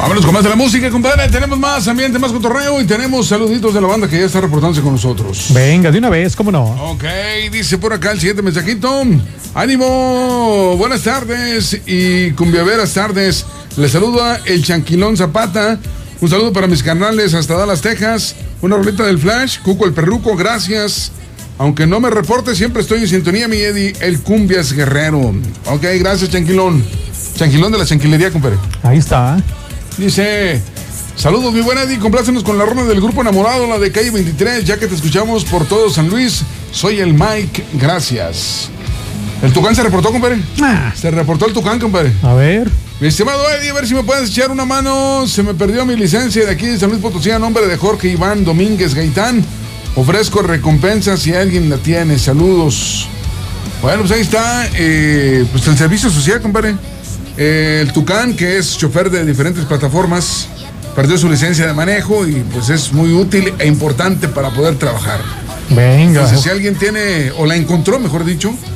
Vámonos con más de la música, compadre. Tenemos más ambiente, más cotorreo y tenemos saluditos de la banda que ya está reportándose con nosotros. Venga, de una vez, ¿cómo no? Ok, dice por acá el siguiente mensajito. ¡Ánimo! Buenas tardes y cumbiaveras tardes. Les saluda el Chanquilón Zapata. Un saludo para mis carnales hasta Dallas, Texas. Una rolita del Flash. Cuco el Perruco, gracias. Aunque no me reporte, siempre estoy en sintonía, mi Eddie, el Cumbias Guerrero. Ok, gracias, Chanquilón. Chanquilón de la Chanquilería, compadre. Ahí está. Dice, saludos, mi buen Eddie, complácenos con la ronda del grupo Enamorado, la de calle 23, ya que te escuchamos por todo San Luis. Soy el Mike, gracias. ¿El Tucán se reportó, compadre? Se reportó el Tucán, compadre. A ver. Mi estimado Eddie, a ver si me puedes echar una mano. Se me perdió mi licencia de aquí de San Luis Potosí a nombre de Jorge Iván Domínguez Gaitán. Ofrezco recompensa si alguien la tiene. Saludos. Bueno, pues ahí está, pues el servicio social, compadre. El Tucán, que es chofer de diferentes plataformas, perdió su licencia de manejo y pues es muy útil e importante para poder trabajar. Venga. Entonces, si alguien tiene, o la encontró, mejor dicho,